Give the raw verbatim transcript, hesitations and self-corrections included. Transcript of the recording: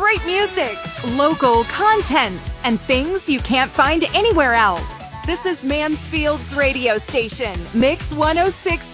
great music, local content, and things you can't find anywhere else. This is Mansfield's radio station, Mix one oh six